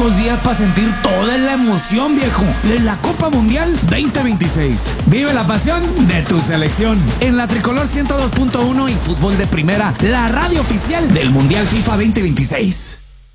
pocos días para sentir toda la emoción, viejo, de la Copa Mundial 2026. Vive la pasión de tu selección en la Tricolor 102.1 y Fútbol de Primera, la radio oficial del Mundial FIFA 2026.